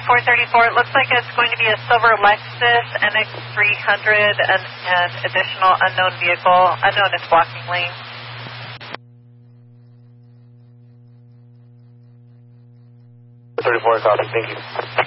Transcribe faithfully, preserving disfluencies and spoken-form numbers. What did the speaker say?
four thirty-four, it looks like it's going to be a silver Lexus N X three hundred and an additional unknown vehicle. Unknown is blocking lane. thirty-four, copy, thank you.